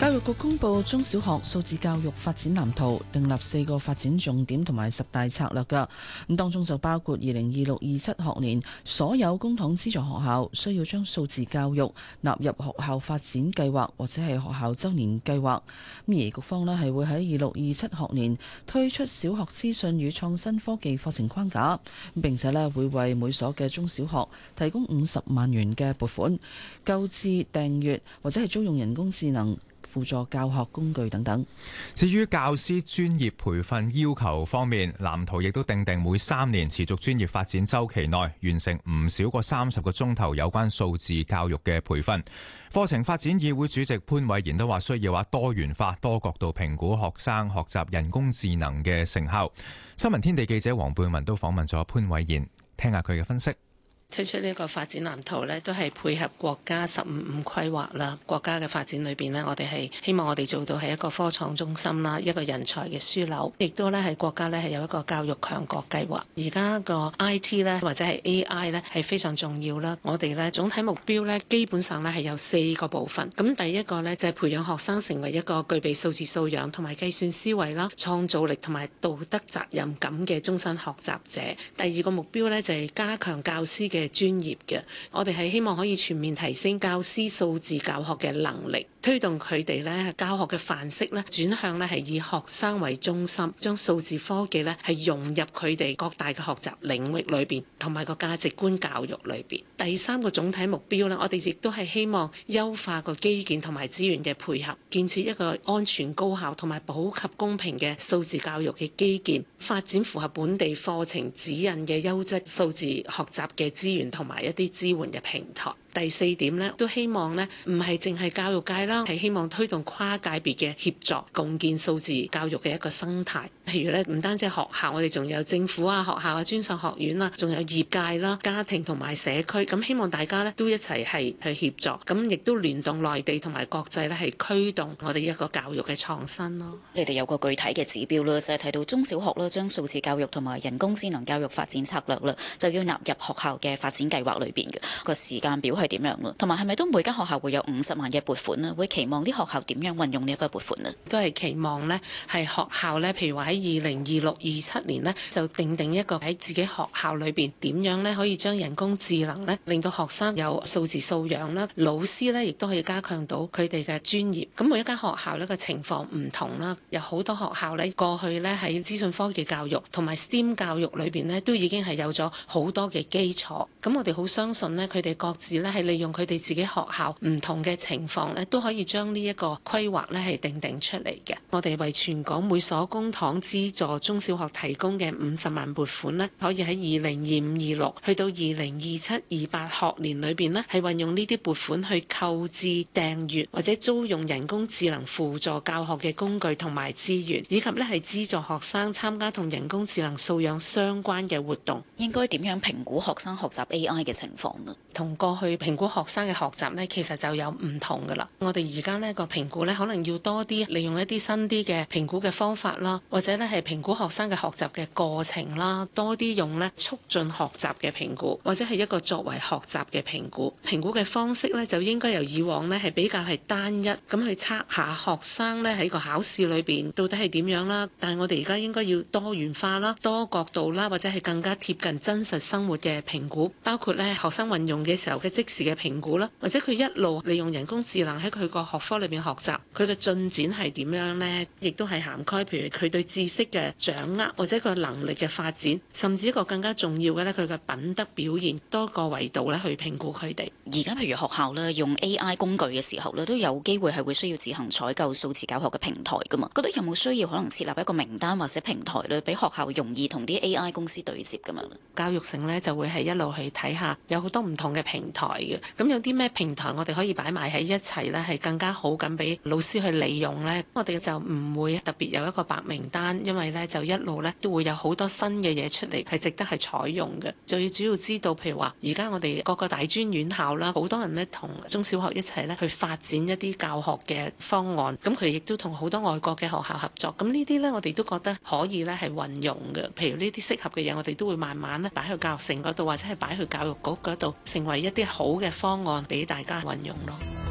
教育局公布中小學數字教育發展藍圖，訂立4個發展重點同埋10大策略㗎。咁當中就包括2026-27學年所有公帑資助學校需要將數字教育納入學校發展計劃或者係學校周年計劃。而局方呢係會喺26-27學年推出小學資訊與創新科技課程框架，並且呢會為每所嘅中小學提供50萬元嘅撥款，購置訂閱或者係租用人工智能輔助教學工具等等。 至於教師專業培訓要求方面，藍圖亦都訂定每3年持續專業發展週期內完成唔少過30個鐘頭有關數字教育嘅培訓。課程發展議會主席潘偉賢都話需要多元化、多角度評估學生學習人工智能嘅成效。新聞天地記者黃貝文都訪問咗潘偉賢，聽下佢嘅分析。 推出呢個發展藍圖呢，都係配合國家15規劃啦。國家嘅發展裏邊呢，我哋係希望我哋做到係一個科創中心啦，一個人才嘅樞紐，亦都呢係國家呢係有一個教育強國計劃。而家個 IT 呢，或者係 AI 呢，係非常重要啦。我哋呢總體目標呢，基本上呢係有4個部分。咁第一個呢，就係培養學生成為一個具備數字素養同埋計算思維啦、創造力同埋道德責任感嘅終身學習者。第二個目標呢，就係加強教師嘅專業嘅，我哋係希望可以全面提升教師數字教學嘅能力，推動佢哋咧教學嘅範式咧轉向咧係以學生為中心，將數字科技咧係融入佢哋各大嘅學習領域裏邊，同埋個價值觀教育裏邊。第三個總體目標咧，我哋亦都係希望優化個基建同埋資源嘅配合，建設一個安全、高效同埋普及公平嘅數字教育嘅基建，發展符合本地課程指引嘅優質數字學習嘅資源同埋一啲支援嘅平台。第4點呢，都希望呢唔係淨係教育界啦，係希望推動跨界別嘅協作，共建數字教育嘅一個生態。譬如呢，唔單止學校，我哋仲有政府啊、學校啊、專上學院啊，仲有業界啦、家庭同埋社區。咁希望大家呢都一齊係去協作，咁亦都聯動內地同埋國際呢係驅動我哋一個教育嘅創新咯。 你哋有個具體嘅指標啦，就係睇到中小學啦，將數字教育同埋人工智能教育發展策略啦，就要納入學校嘅發展計劃裏邊嘅個時間表係點樣咯？同埋係咪都每間學校會有50萬嘅撥款呢？會期望啲學校點樣運用呢一筆撥款呢？ 都係期望呢係學校呢，譬如話喺2026-27年呢，就定一個喺自己學校裏邊點樣呢可以將人工智能呢令到學生有數字素養啦，老師呢亦都可以加強到佢哋嘅專業。咁每一間學校呢個情況唔同啦，有好多學校呢過去呢喺資訊科技教育同埋 STEM 教育裏邊呢，都已經係有咗好多嘅基礎。咁我哋好相信呢，佢哋各自呢係利用佢哋自己學校唔同嘅情況咧，都可以將呢一個規劃咧係定出嚟嘅。我哋為全港每所公帑資助中小學提供嘅50萬撥款咧，可以喺2025-26去到2027-28學年裏邊咧，係運用呢啲撥款去購置、訂閱或者租用人工智能輔助教學嘅工具同埋資源，以及咧係資助學生參加同人工智能素養相關嘅活動。 應該點樣評估學生學習 AI 嘅情況呢？ 同過去評估學生嘅學習呢，其實就有唔同噶啦。我哋而家呢個評估呢，可能要多啲利用一啲新啲嘅評估嘅方法啦，或者呢係評估學生嘅學習嘅過程啦，多啲用呢促進學習嘅評估，或者係一個作為學習嘅評估。評估嘅方式呢，就應該由以往呢係比較係單一咁去測下學生呢喺個考試裏邊到底係點樣啦。但係我哋而家應該要多元化啦、多角度啦，或者係更加貼近真實生活嘅評估，包括呢學生運用嘅時候嘅即時嘅評估啦，或者佢一路利用人工智能喺佢個學科裏邊學習，佢嘅進展係點樣呢？亦都係涵蓋譬如佢對知識嘅掌握，或者佢能力嘅發展，甚至一個更加重要嘅咧，佢嘅品德表現，多個維度咧去評估佢哋。 而家譬如學校咧用 AI 工具嘅時候咧，都有機會係會需要自行採購數字教學嘅平台噶嘛？覺得有冇需要可能設立一個名單或者平台咧，俾學校容易同啲 AI 公司對接咁樣？ 教育城咧就會係一路去睇下，有好多唔同嘅平台嘅。咁有啲咩平台我哋可以擺埋喺一齊咧，係更加好咁俾老師去利用咧。我哋就唔會特別有一個白名單，因為咧就一路咧都會有好多新嘅嘢出嚟，係值得係採用嘅。最主要知道，譬如話而家我哋各個大專院校啦，好多人咧同中小學一齊咧去發展一啲教學嘅方案。咁佢亦都同好多外國嘅學校合作。咁呢啲咧我哋都覺得可以咧係運用嘅。譬如呢啲適合嘅嘢，我哋都會慢慢咧擺去教育城嗰度，或者係擺去教育局嗰度，成為一啲好嘅方案俾大家運用咯。